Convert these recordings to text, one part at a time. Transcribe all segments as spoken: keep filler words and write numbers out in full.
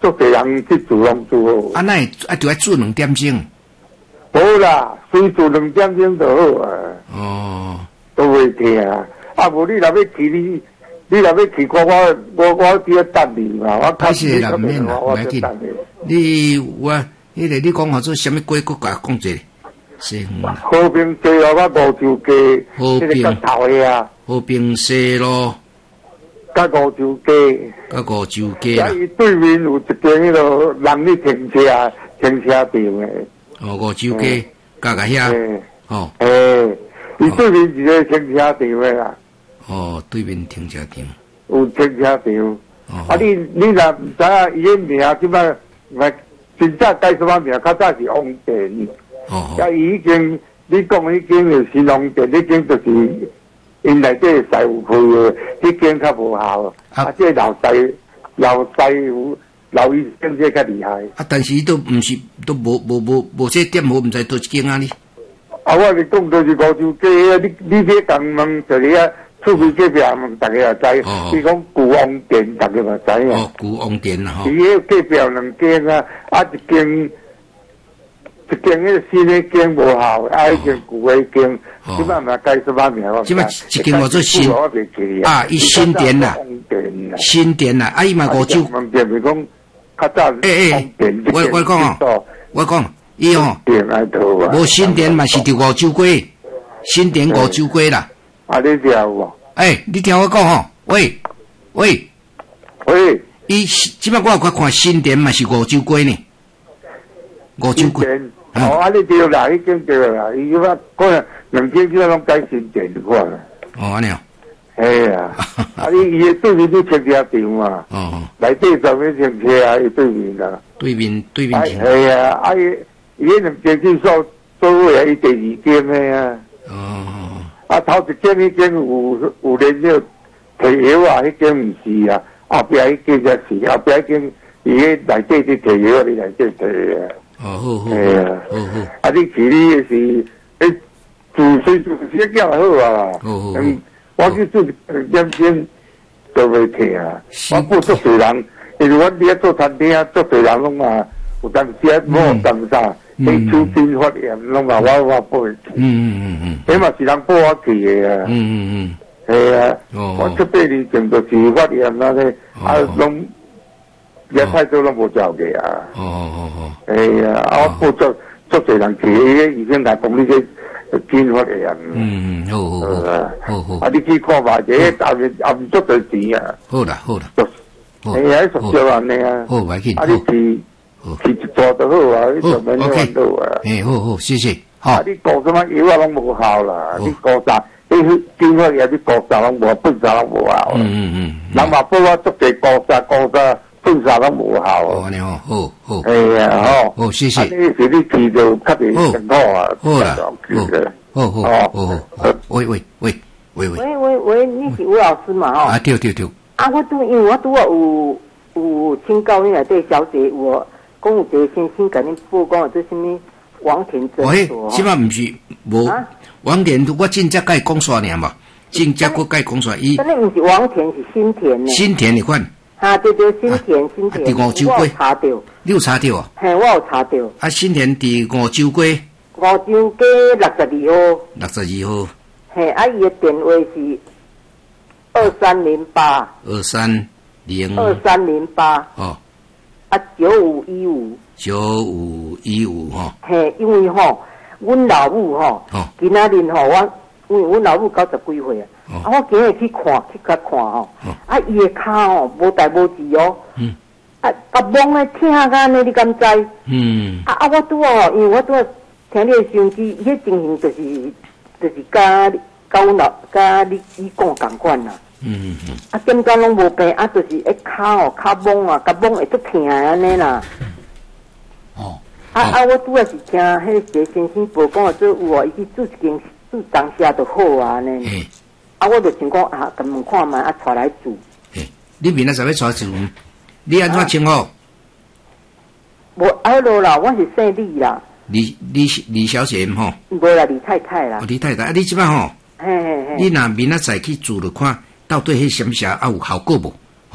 足侪人去住拢住好。 啊，那啊就要住两点钟。 好啦，随住两点钟就好啊。 哦， 都会听啊。啊，无你若要去你，你若要去我我我我只要等你嘛。我开始啦，免啦，唔要紧。你我，迄个你讲好做什么鬼国家讲者？是和平西路甲五洲街， 和平头的啊。 和平西路， 甲五洲街， 甲五洲街啦。 伊对面有一间迄个人咧停车停车场诶。 哦，五洲街，甲甲遐。哦。 诶，伊对面一个停车场诶啦。 哦，对面停车场。 有停车场。哦。啊，你你若唔知影伊个名，即摆咪真正改什么名？较早是王店。 哦。 啊，伊已经，你讲迄间就是新王店，迄间就是。因内底师傅开的，迄间较无效。啊，即老师老师傅老医生这较厉害。 啊，但是都毋是都无无无无这店无，毋知倒一间啊哩。 啊，我是讲就是五洲街啊，你你这讲问就是啊，厝边隔壁问大家也知。哦。你讲古王店，大家嘛知影。 哦，古王店吼。 伊迄隔壁有两间啊，啊一间。一间迄个新迄间无效，啊迄间旧迄间，即摆嘛改什么名？ 即摆一间叫做新啊，伊新店啦，新店啦，啊伊嘛五洲。 王店咪讲较早。 诶诶，我我讲哦，我讲伊哦，无新店嘛是伫五洲街，新店五洲街啦。 啊，你听有无？ 诶，你听我讲吼，喂喂喂， 伊即摆我有看新店嘛是五洲街呢，五洲街。 哦，啊，你对啦，已经对啦，伊个可能两间叫拢改新店款啦。 哦，安尼哦。 系啊，啊，你伊个对面都停车场嘛。哦。内底上面停车啊，伊对面啦。 对面对面停。 系啊，啊伊伊迄两间去所所谓啊，伊第二间的啊。哦。啊，头一间迄间有有燃料提油啊，迄间毋是啊，后壁迄间才是，后壁迄間伊迄内底去提油，你内底提啊。 哦，好好， 系啊， 好好。 啊，你去你是，诶，自水自些叫好啊。好好。嗯，我去做两点都袂去啊。我顾足侪人，因为我伫做餐厅，足侪人拢嘛有当时啊，无当啥，迄手筋发炎拢嘛，我我不会去。嗯嗯嗯嗯。迄嘛是人报我去的啊。嗯嗯嗯。系啊。哦。我这八年前就是发炎啦咧，啊拢。也太多拢无照嘅啊！哦哦哦！哎呀，啊，我做做侪人去，已經嚟講呢啲見發嘅人。嗯，好好好，好好。啊，你去看嘛，這後面後面足多錢啊！好啦好啦，哎呀，熟少人嚟啊！好，唔緊。啊，你去去一座就好啊，你上面揾到啊！誒，好好，謝謝。啊，你過什麼藥啊，攏無效啦！你過啥？你見發嘢啲過啥攏無，本啥攏無效。嗯嗯嗯。人話報我足濟過啥過啥。本啥都无效哦，你好，好好，系啊，好，好，謝謝。呢時啲字就吸嚟更多啊，好啦，好好好好，喂喂喂喂喂， 喂喂喂，你是吴老師嘛？哦， 啊對對對。 啊，我拄因為我拄啊有有請教你內底小姐，我講有一個先生甲恁報講做什麼王田診所。 即擺毋是無王田，我真正甲伊講煞爾嘛，真正佫甲伊講煞伊。 但你毋是王田，是新田呢？ 新田迄款。 啊，对对，新田新田， 伫五洲街查到， 你有查到啊？ 嘿，我有查到。 啊，新田伫五洲街。 五洲街六十二號。 六十二號。 嘿，啊，伊的電話是二三零八。 二三零。 二三零八。 哦。 啊，九五一五。 九五一五吼。 嘿，因為吼，阮老母吼，今仔日吼，我因為阮老母九十幾歲啊。啊！我今日去看，去甲看吼，啊，伊个骹吼无大无字哦，啊，啊，懵咧疼甲呢，你敢知？嗯。啊啊！我拄啊，因为我拄啊听你个声机，伊迄情形就是就是甲甲阮老甲你你讲共款啦。嗯嗯嗯。啊，点解拢无病？啊，就是迄骹吼骹懵啊，甲懵会足疼安尼啦。哦。啊啊！我拄啊是听迄个先生报讲啊，做有哦，伊去做一间做当下就好啊安尼。啊，我就想讲啊，甲问看卖啊，带来住。 嘿，你明仔载要带住？你安怎称呼？ 无爱罗啦，我是姓李啦。 李李李小姐吼？ 无啦，李太太啦。 哦，李太太，啊，你即摆吼？嘿嘿嘿。你若明仔载去住了看，到底迄什么啥啊有效果无？吼，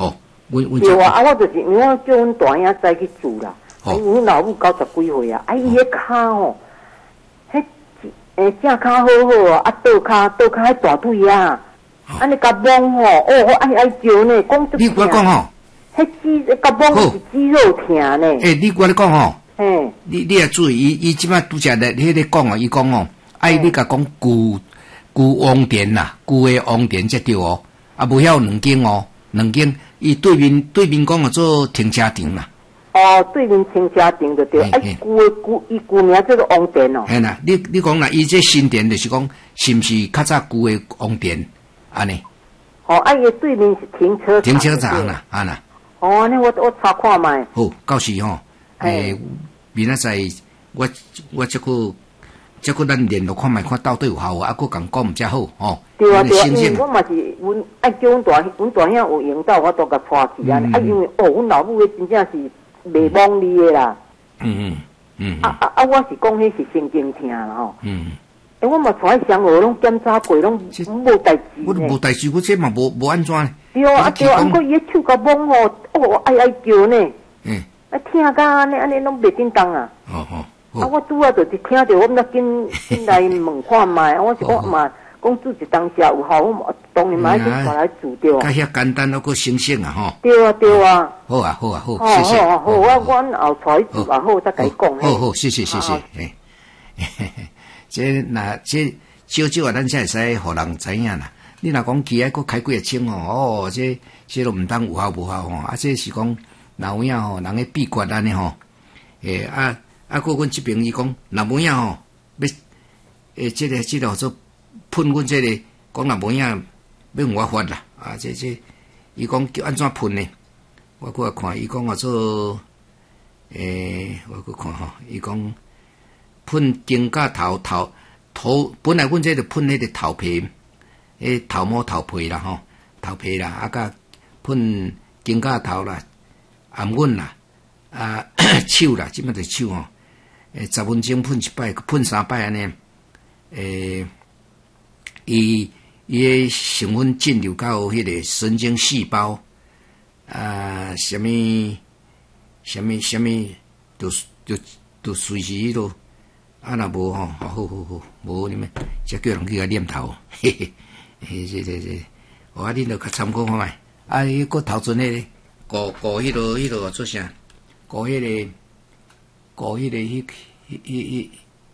对啊，啊，我就是因为我叫阮大兄再去住啦。哦。因为阮老母九十几岁啊，啊，伊迄骹吼，迄诶正骹好好啊，啊倒骹倒骹迄大腿啊，安尼甲摸吼，哦，我爱爱叫呢，讲你我讲吼， 迄肌甲摸是肌肉疼呢。 诶，你我咧讲吼， 嘿， 你你也注意，伊伊即摆拄则咧迄个讲哦，伊讲哦，爱你甲讲旧旧王殿啦，旧诶王殿才对哦，啊，无晓两间哦，两间。伊对面对面讲个做停车场啦。 哦，对面停车场就对。哎，旧诶旧，伊旧名叫做王殿哦。 嘿啦，你你讲啦，伊这新店就是讲，是毋是较早旧诶王殿安尼？ 哦，啊，伊对面是停车场。 停车场啦，安啦。 哦，安尼我我查看卖。 好，到时吼，诶，明仔载我我这个这个咱联络看卖，看到底有效无？啊，佫共讲毋则好吼。 对啊对啊，因为我嘛是阮爱叫阮大阮大兄有用到，我都甲带去啊。啊，因为哦，阮老母诶真正是袂忘你诶啦。 嗯嗯嗯。 啊啊啊！我是讲迄是神经疼啦吼。 嗯。 诶，我嘛带上学拢检查过，拢无代志。 我都无代志，我这嘛无无安怎呢？ 对啊啊对啊，毋过伊手甲摸吼，哦爱爱叫呢。嗯。啊，听甲安尼安尼拢袂叮当啊。 哦哦。 啊，我拄啊就是听着，我毋得紧紧来问看卖，我是我嘛。讲住一当下有效，我当然嘛去带来住掉。 较遐简单，那个省省啊吼。 对啊对啊。 好啊好啊好，谢谢。 好好好，我我后带住啊好，再甲伊讲。 好好，谢谢谢谢。嘿，这那这少少啊，咱才会使互人知影啦。你若讲其他佫开几个枪吼，哦，这这都毋当有效无效吼。啊，这是讲老有影吼，人诶秘诀安尼吼。诶啊啊，佫阮这边伊讲老有影吼，要诶，这个这个做。喷阮这个讲若无影要用我发啦，啊！这这，伊讲叫安怎喷呢？我过来看，伊讲啊做，诶、欸，我过看吼，伊讲喷丁甲头头头，本来阮这个喷迄个头皮，迄头毛头皮啦吼，头皮啦，啊甲喷丁甲头啦，颔阮啦，啊手啦，即摆就手吼，诶，十分钟喷一摆，喷三摆安尼，诶、欸。伊伊诶成分进入到迄个神经细胞，啊，什么什么什么，都都都随时迄落，啊，若无吼，好好好，无你们才叫人去甲念头，嘿嘿，嘿，这这这，我啊，恁著较参考看卖，啊，伊个头前迄个，顾顾迄落迄落做啥？顾迄个，顾迄个迄迄迄。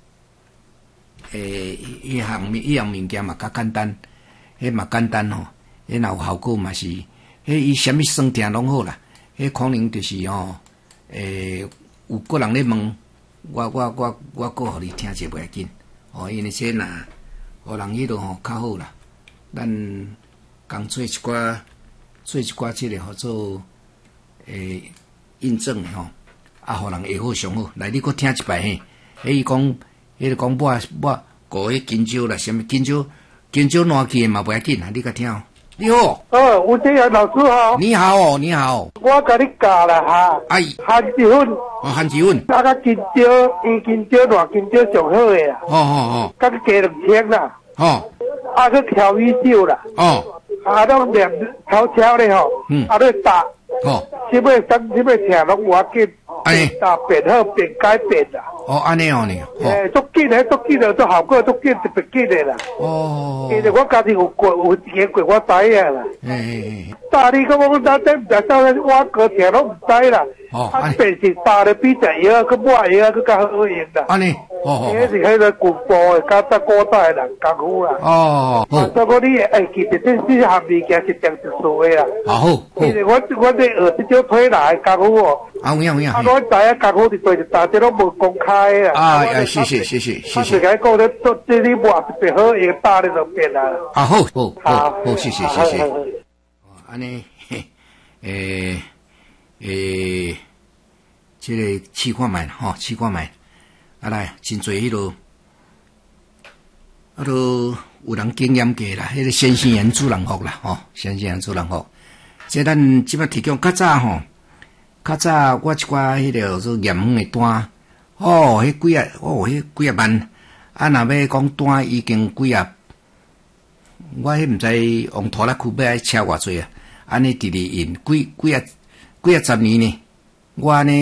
诶，伊项伊样物件嘛较简单，迄嘛简单吼，迄若有效果嘛是，迄伊啥物酸痛拢好啦，迄可能就是吼，诶，有个人咧问，我我我我过互你听者袂要紧，哦，因为这若互人迄落吼较好啦，咱共做一寡做一寡即个号做诶印证诶吼，啊，互人会好上好，来你搁听一摆嘿，迄伊讲。迄个讲我我搞迄金蕉啦，什么金蕉金蕉烂去嘛不要紧啊！你甲听哦。你好。 哦，吴天阳老师好。 你好哦，你好。 我甲你教啦哈。哎。番薯粉。 哦，番薯粉。 啊，甲金蕉，伊金蕉烂金蕉上好诶啦。 哦哦哦。 甲加两千啦。 哦。 啊，去调米酒啦。哦。啊，拢两悄悄咧吼。嗯。啊，咧打。哦。即尾等即尾听拢我紧。哎。打变好变改变啦。 哦，安尼哦，你诶，足紧诶，足紧诶，做效果足紧，特别紧诶啦。哦，其实我家己有过，有见过，我知影啦。诶诶诶，大你讲我咱这唔知道咧，我个听拢唔知啦。哦，啊，平时打咧比赛药，佮买药，佮较好用啦。安尼，哦哦，迄是迄个古部诶，加得古代人功夫啦。哦，好。不过你诶，其实这这项物件是定一数诶啦。好好。其实我我咧学这种推拿诶功夫哦。啊，有影有影。啊，我知影功夫是对着大家拢无公开。 啊，哎，谢谢，谢谢，谢谢。 我是讲咧，做这里话特别好，一个大的就变啦。 啊，好，好，好，好，谢谢，谢谢。哦，安尼，诶诶，这个试看卖啦，吼，试看卖。啊来，真侪迄落，啊都有人经验过啦，迄个先生人主人福啦，吼，先生人主人福。这咱即摆提供较早吼，较早我一寡迄个做验黄诶单。哦，迄几啊，哦，迄几啊万，啊，若要讲单已经几啊，我迄毋知往拖拉库要爱车偌济啊， 安尼直直用几几啊几啊十年呢，我呢。